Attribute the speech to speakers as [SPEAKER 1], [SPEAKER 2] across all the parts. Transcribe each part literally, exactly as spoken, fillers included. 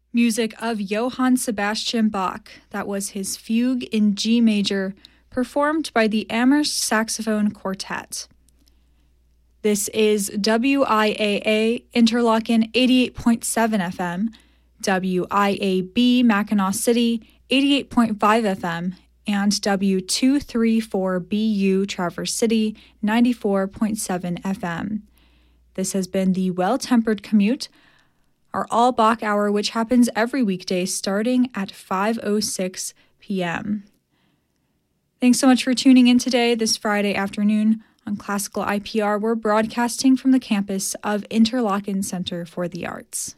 [SPEAKER 1] Music of Johann Sebastian Bach. That was his Fugue in G major, performed by the Amherst Saxophone Quartet. This is W I A A Interlochen eighty-eight point seven F M, W I A B Mackinac City eighty-eight point five F M, and W two thirty-four B U Traverse City ninety-four point seven F M. This has been the Well-Tempered Commute, our all Bach hour, which happens every weekday starting at five oh six p.m. Thanks so much for tuning in today, this Friday afternoon. On Classical I P R, we're broadcasting from the campus of Interlochen Center for the Arts.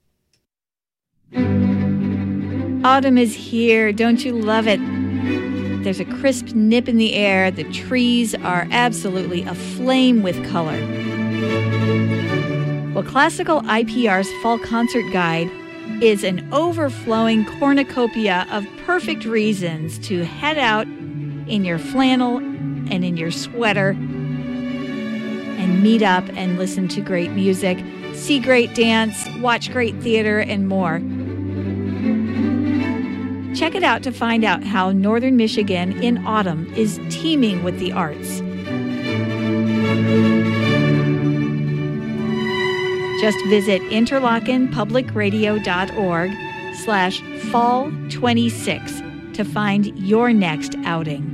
[SPEAKER 2] Autumn is here. Don't you love it? There's a crisp nip in the air. The trees are absolutely aflame with color. Well, Classical I P R's Fall Concert Guide is an overflowing cornucopia of perfect reasons to head out in your flannel and in your sweater and meet up and listen to great music, see great dance, watch great theater, and more. Check it out to find out how Northern Michigan in autumn is teeming with the arts. Just visit interlochenpublicradio.org slash fall 26 to find your next outing.